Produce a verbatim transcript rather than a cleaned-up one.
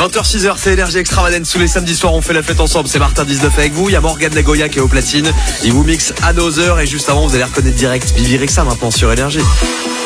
vingt heures six heures, c'est Énergie Extravagance. Tous les samedis soirs, on fait la fête ensemble. C'est Martin dix-neuf avec vous. Il y a Morgane Lagoya qui est au platine. Il vous mixe Another. Et juste avant, vous allez reconnaître direct Bibi Rexha maintenant sur Énergie.